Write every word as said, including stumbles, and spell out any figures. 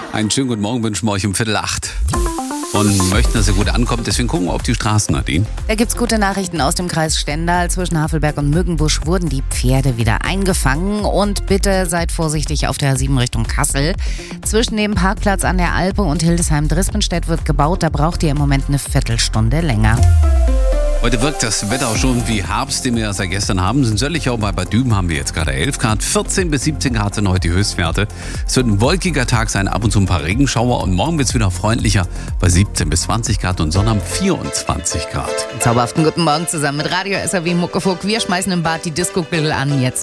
Einen schönen guten Morgen wünschen wir euch um Viertel acht. Und möchten, dass ihr gut ankommt. Deswegen gucken wir auf die Straßen, Nadine. Da gibt's gute Nachrichten aus dem Kreis Stendal. Zwischen Havelberg und Mückenbusch wurden die Pferde wieder eingefangen. Und bitte seid vorsichtig auf der A sieben Richtung Kassel. Zwischen dem Parkplatz an der Alpe und Hildesheim-Drispenstedt wird gebaut. Da braucht ihr im Moment eine Viertelstunde länger. Heute wirkt das Wetter auch schon wie Herbst, den wir ja seit gestern haben. In Söllichau bei Bad Düben haben wir jetzt gerade elf Grad. vierzehn bis siebzehn Grad sind heute die Höchstwerte. Es wird ein wolkiger Tag sein, ab und zu ein paar Regenschauer. Und morgen wird es wieder freundlicher bei siebzehn bis zwanzig Grad und Sonnabend vierundzwanzig Grad. Zauberhaften guten Morgen zusammen mit Radio S R W Muckefuck. Wir schmeißen im Bad die Disco-Grill an jetzt.